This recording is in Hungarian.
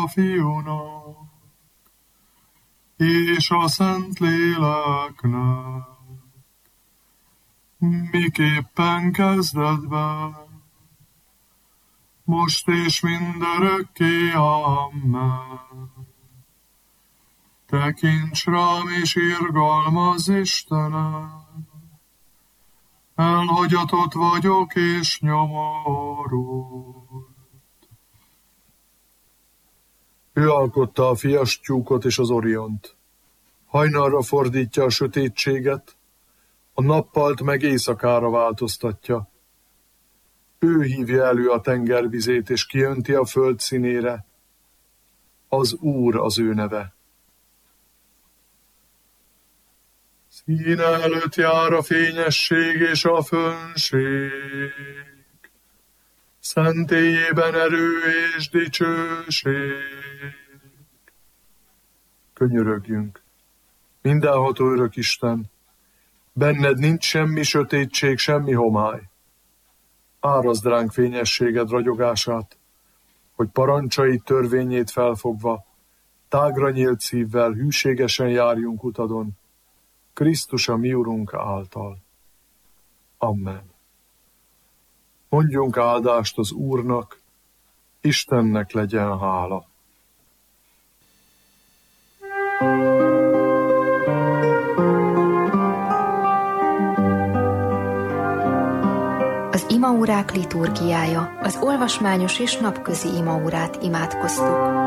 a Fiúnak, és a Szentléleknek, miképpen kezdetben, most és mindörökké, amen. Tekints rám és irgalmazz, Istenem, elhagyatott vagyok és nyomorult. Ő alkotta a Fiastyúkot és az Oriont. Hajnalra fordítja a sötétséget, a nappalt meg éjszakára változtatja. Ő hívja elő a tengervizét és kiönti a föld színére. Az Úr az ő neve. Színe előtt jár a fényesség és a fönnség, szentélyében erő és dicsőség. Könyörögjünk, mindenható örök Isten, benned nincs semmi sötétség, semmi homály. Árazd ránk fényességed ragyogását, hogy parancsaid törvényét felfogva, tágra nyílt szívvel hűségesen járjunk utadon, Krisztus a mi Urunk által. Amen. Mondjunk áldást az Úrnak, Istennek legyen hála. Az imaórák liturgiája, az olvasmányos és napközi imaórát imádkoztuk.